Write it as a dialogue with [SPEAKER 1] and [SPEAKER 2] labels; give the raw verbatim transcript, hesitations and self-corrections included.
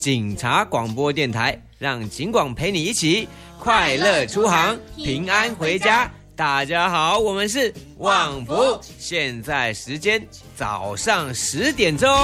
[SPEAKER 1] 警察广播电台，让警广陪你一起快乐出航，平安回家。大家好，我们是旺福，现在时间早上十点钟。